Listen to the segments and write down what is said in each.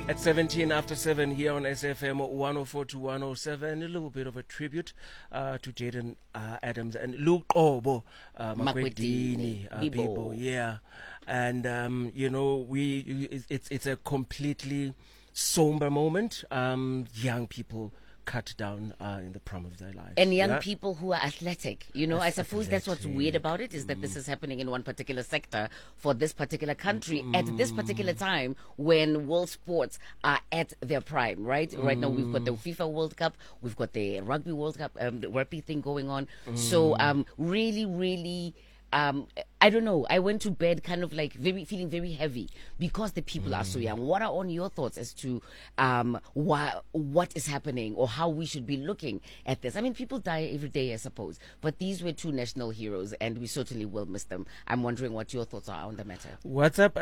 At 17 after 7 here on SFM 104 to 107, a little bit of a tribute to Jaden Adams and Luke Obo, Makwedini people. Yeah. And, you know, it's a completely somber moment. Young people cut down in the prime of their lives. And young people who are athletic, you know, I suppose that's what's weird about it, is that this is happening in one particular sector for this particular country at this particular time when world sports are at their prime, right? Right now we've got the FIFA World Cup, we've got the Rugby World Cup, the rugby thing going on. So really, I don't know. I went to bed kind of like feeling very heavy because the people are so young. What are on your thoughts as to what is happening or how we should be looking at this? I mean, people die every day, I suppose, but these were two national heroes, and we certainly will miss them. I'm wondering what your thoughts are on the matter. WhatsApp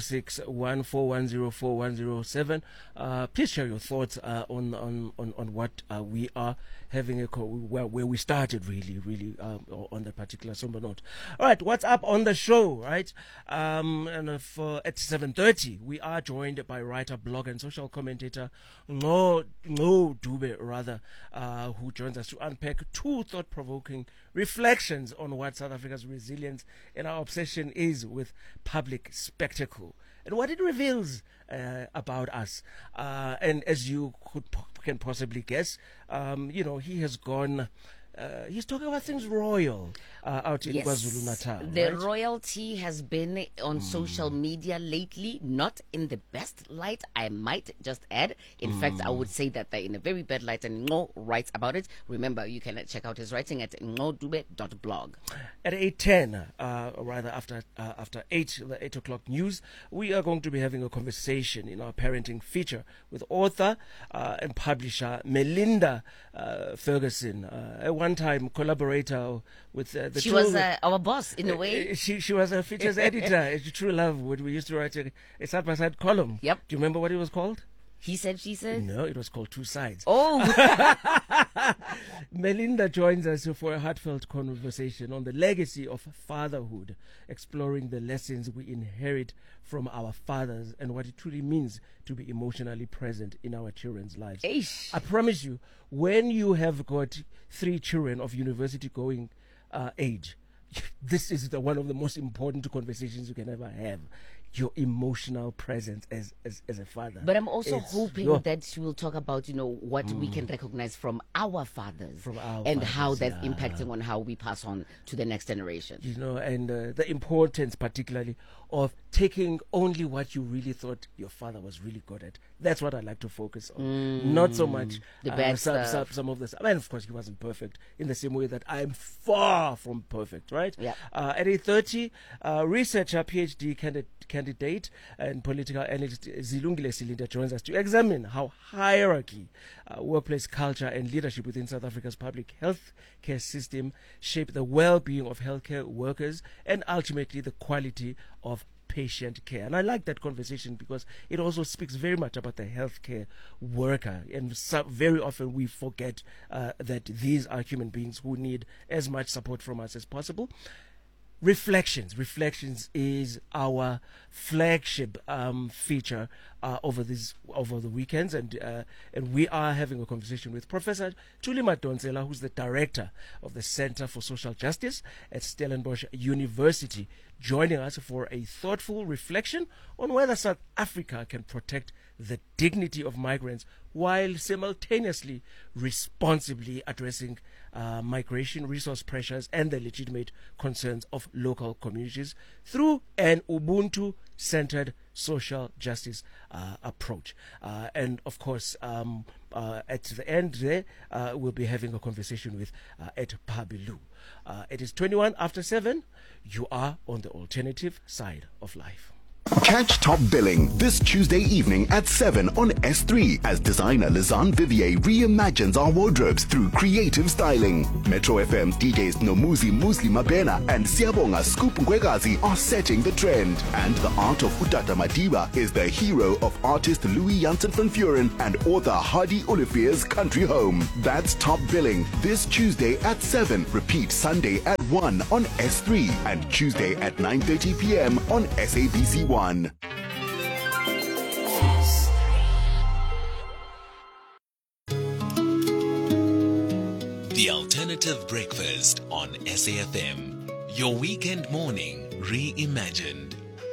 0614104107. Please share your thoughts on what we are having where we started really on that particular somber note. All right, what's up on the show, right? And at 7:30, we are joined by writer, blogger, and social commentator Ngo Dube, who joins us to unpack two thought-provoking reflections on what South Africa's resilience and our obsession is with public spectacle and what it reveals about us. And as you can possibly guess, you know, he has gone. He's talking about things royal out in KwaZulu-Natal. The right? royalty has been on social media lately, not in the best light, I might just add. In fact, I would say that they're in a very bad light, and Ngo writes about it. Remember, you can check out his writing at ngodube.blog. At 8:10, rather after 8, the 8 o'clock news, we are going to be having a conversation in our parenting feature with author and publisher Melinda Ferguson, a one-time collaborator with the She was our boss, in a way. She was a features editor at True Love, when we used to write a side-by-side column. Yep. Do you remember what it was called? He said, she said? No, it was called Two Sides. Oh! Melinda joins us for a heartfelt conversation on the legacy of fatherhood, exploring the lessons we inherit from our fathers and what it truly means to be emotionally present in our children's lives. Eish. I promise you, when you have got 3 children of university-going age, this is one of the most important conversations you can ever have. Your emotional presence as a father. But I'm also hoping that she will talk about, you know, what we can recognize from our fathers, how that's impacting on how we pass on to the next generation. You know, and the importance particularly of taking only what you really thought your father was really good at. That's what I like to focus on. Not so much the bad stuff. Some of this. I mean, of course, he wasn't perfect in the same way that I'm far from perfect, right? Yeah. At 8:30, researcher, PhD candidate and political analyst Zilungile Silinda joins us to examine how hierarchy, workplace culture and leadership within South Africa's public health care system shape the well-being of healthcare workers and ultimately the quality of patient care. And I like that conversation because it also speaks very much about the healthcare worker, and very often we forget that these are human beings who need as much support from us as possible. Reflections is our flagship feature over the weekends, and we are having a conversation with Professor Thuli Madonsela, who's the director of the Center for Social Justice at Stellenbosch University, joining us for a thoughtful reflection on whether South Africa can protect the dignity of migrants while simultaneously responsibly addressing migration, resource pressures, and the legitimate concerns of local communities through an Ubuntu-centered social justice approach. And of course, at the end there, we'll be having a conversation with Ed Pabilu. It is 21 after 7. You are on the alternative side of life. Catch Top Billing this Tuesday evening at 7 on S3 as designer Lizanne Vivier reimagines our wardrobes through creative styling. Metro FM's DJs Nomuzi Musli Mabena and Siabonga Scoop Ngwegazi are setting the trend. And the art of Utata Madiba is the hero of artist Louis Janssen van Vuren and author Hardy Olivier's country home. That's Top Billing this Tuesday at 7. Repeat Sunday at 1 on S3 and Tuesday at 9:30 p.m. on SABC1. Alternative Breakfast on SAFM. Your weekend morning reimagined.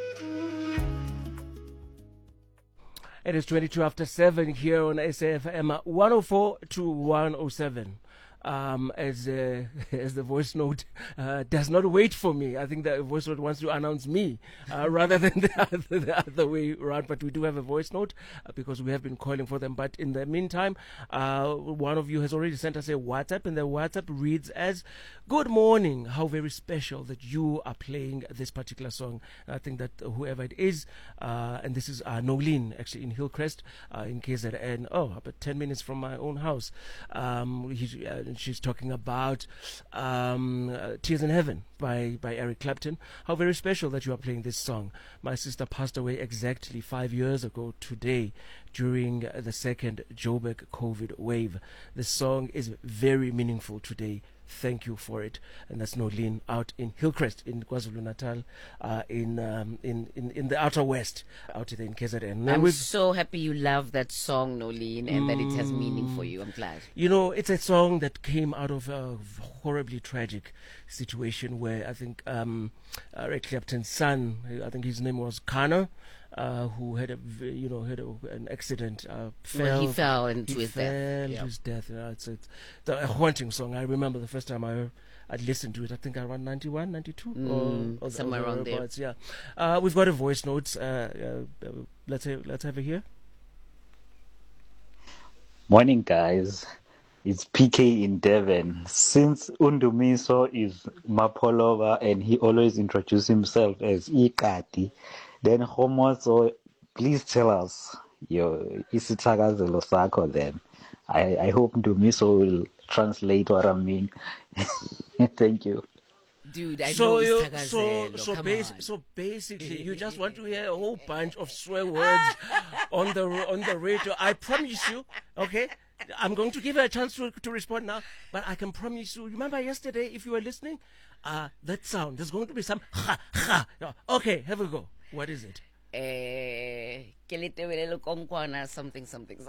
It is 22 after 7 here on SAFM 104 to 107. As the voice note does not wait for me. I think the voice note wants to announce me rather than the other way around. But we do have a voice note because we have been calling for them. But in the meantime, one of you has already sent us a WhatsApp, and the WhatsApp reads as, "Good morning. How very special that you are playing this particular song." And I think that whoever it is, and this is Nolene, actually in Hillcrest, in KZN. Oh, about 10 minutes from my own house. She's talking about Tears in Heaven by Eric Clapton. How very special that you are playing this song. My sister passed away exactly 5 years ago today during the second Joburg COVID wave. This song is very meaningful today. Thank you for it. And that's Nolene out in Hillcrest in KwaZulu-Natal, in the outer west, out there in KZN. I'm so happy you love that song, Nolene, and that it has meaning for you. I'm glad. You know, it's a song that came out of a horribly tragic situation where I think Eric Clapton's son, I think his name was Connor, who had an accident, He fell into his death. It's a haunting song. I remember the first time I'd listened to it, I think around 91, 92, or somewhere around there. Yeah. We've got a voice note. Let's have it here. Morning, guys. It's PK in Devon. Since Undumiso is Mapolova and he always introduces himself as Ikati, then Homoso, please tell us your isithakazelo sakho then. I hope Ndumiso will translate what I mean. Thank you. Dude, I know so basically, you just want to hear a whole bunch of swear words on the radio. I promise you, okay? I'm going to give her a chance to respond now, but I can promise you. Remember yesterday, if you were listening, that sound, there's going to be some ha ha. Okay, have a go. What is it? Something.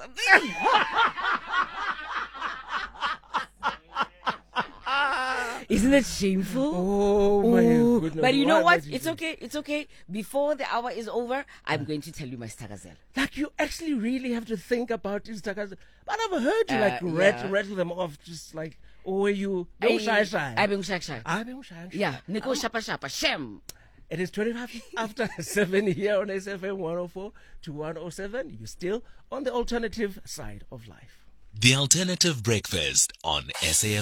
Isn't it shameful? Oh my goodness. But you know what? It's okay. Before the hour is over, I'm going to tell you my stakazelo. Like, you actually really have to think about this stakazelo. But I've heard you rattle them off, just like, oh, you shy. Yeah, Nico Shapa Shem. It is 25 after 7 here on SFM 104 to 107. You're still on the alternative side of life. The Alternative Breakfast on SAFM.